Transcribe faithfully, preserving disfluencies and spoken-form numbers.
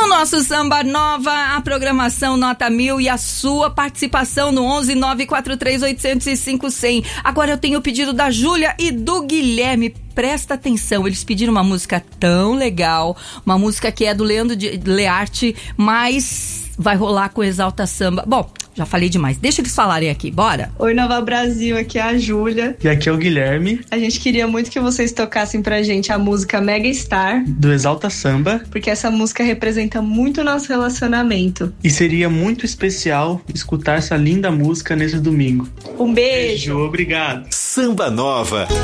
nosso Samba Nova, a programação Nota Mil e a sua participação no onze nove quatro três oito zero cinco zero zero. Agora eu tenho o pedido da Júlia e do Guilherme. Presta atenção, eles pediram uma música tão legal, uma música que é do Leandro de Learte, mas vai rolar com Exalta Samba. Bom, já falei demais, deixa eles falarem aqui, bora. Oi, Nova Brasil, aqui é a Júlia. E aqui é o Guilherme. A gente queria muito que vocês tocassem pra gente a música Mega Star, do Exalta Samba, porque essa música representa muito o nosso relacionamento. E seria muito especial escutar essa linda música nesse domingo. Um beijo. Beijo, obrigado. Samba Nova.